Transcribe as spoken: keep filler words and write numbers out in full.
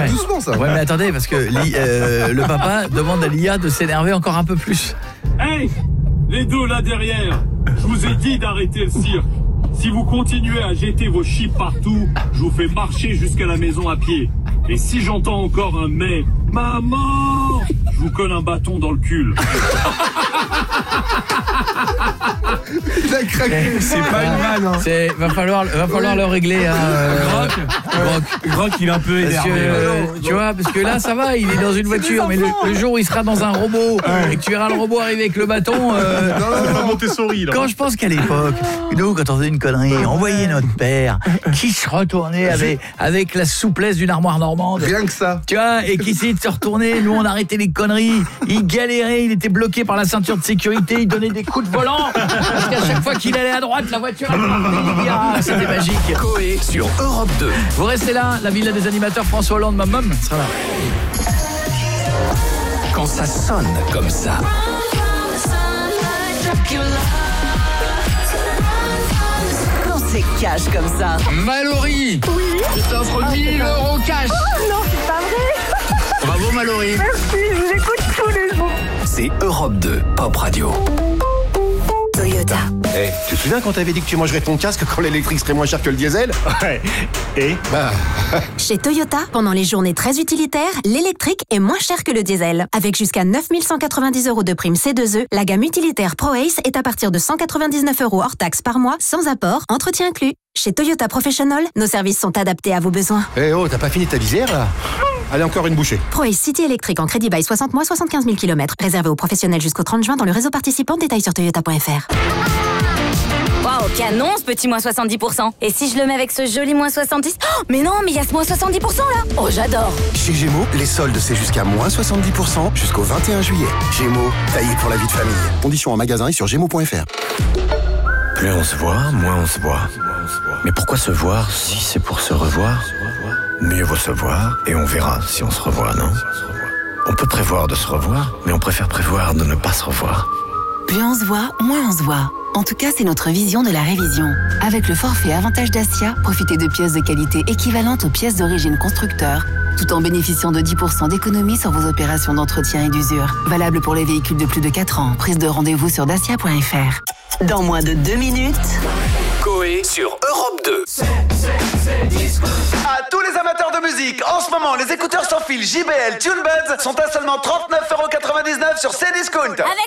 ouais. doucement ça. Ouais, mais attendez, parce que li, euh, le papa demande à l'I A de s'énerver encore un peu plus. Hey, les deux là derrière, je vous ai dit d'arrêter le cirque. Si vous continuez à jeter vos chips partout, je vous fais marcher jusqu'à la maison à pied. Et si j'entends encore un mais, maman, je vous colle un bâton dans le cul. Il a craqué. C'est pas une vanne. Hein. C'est va falloir va falloir le régler hein. euh, Groc, Groc, Groc, il est un peu Parce énervé. que, euh, non, tu vois, parce que là, ça va, il est dans une voiture, mais le, le jour où il sera dans un robot et que tu verras le robot arriver avec le bâton, euh, Non, non, non. Montessori là. quand je pense qu'à l'époque, nous, quand on faisait une connerie, on voyait notre père qui se retournait avec, avec la souplesse d'une armoire normande. Rien que ça. Tu vois, et qui essayait de se retourner, nous on arrêtait les conneries, il galérait, il était bloqué par la ceinture de sécurité, il donnait des coups de volant, parce qu'à chaque fois qu'il allait à droite, la voiture elle partait, il dit, ah, c'était magique. Coé sur Europe deux. Vous restez là, la villa des animateurs, François Hollande, ma mum sera là. Quand ça sonne comme ça, Quand c'est cash comme ça. Mallory, Oui. je t'offre mille euros cash. Oh non, c'est pas vrai. Bravo Mallory. Merci, je vous écoute tous les jours. c'est Europe deux Pop Radio. Toyota. Eh, tu te souviens quand t'avais dit que tu mangerais ton casque quand l'électrique serait moins cher que le diesel? Ouais. Et Bah, Chez Toyota, pendant les journées très utilitaires, l'électrique est moins cher que le diesel. Avec jusqu'à neuf mille cent quatre-vingt-dix euros de prime C deux E, la gamme utilitaire ProAce est à partir de cent quatre-vingt-dix-neuf euros hors taxe par mois, sans apport, entretien inclus. Chez Toyota Professional, nos services sont adaptés à vos besoins. eh oh, t'as pas fini ta visière là? Allez, encore une bouchée. ProAce City électrique en crédit bail soixante mois, soixante-quinze mille kilomètres. Réservé aux professionnels jusqu'au trente juin dans le réseau participant. Détails sur toyota point f r. Waouh, canon ce petit moins soixante-dix pour cent. Et si je le mets avec ce joli moins soixante-dix? Oh, mais non, mais il y a ce moins soixante-dix pour cent là. Oh, j'adore. Chez Gémeaux, les soldes c'est jusqu'à moins soixante-dix pour cent jusqu'au vingt et un juillet. Gémeaux, taillé pour la vie de famille. Conditions en magasin et sur gémeaux point f r. Plus on se voit, moins on se voit. Mais pourquoi se voir si c'est pour se revoir? Mieux vaut se voir et on verra si on se revoit, non? On peut prévoir de se revoir, mais on préfère prévoir de ne pas se revoir. Plus on se voit, moins on se voit. En tout cas, c'est notre vision de la révision. Avec le forfait Avantage Dacia, profitez de pièces de qualité équivalentes aux pièces d'origine constructeur, tout en bénéficiant de dix pour cent d'économie sur vos opérations d'entretien et d'usure. Valable pour les véhicules de plus de quatre ans. Prise de rendez-vous sur dacia point f r. Dans moins de deux minutes... Coé sur Europe deux. À tous les amateurs de musique, en ce moment, les écouteurs sans fil J B L TuneBuds sont à seulement trente-neuf euros quatre-vingt-dix-neuf sur Cdiscount. Avec